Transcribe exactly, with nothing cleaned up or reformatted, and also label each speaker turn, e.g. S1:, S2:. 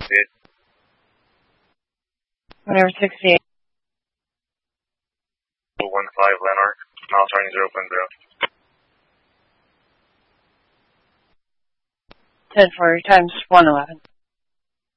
S1: sixty-eight.
S2: Whatever, sixty-eight.
S1: one five Landmark, miles running zero point zero.
S2: ten forty times one eleven.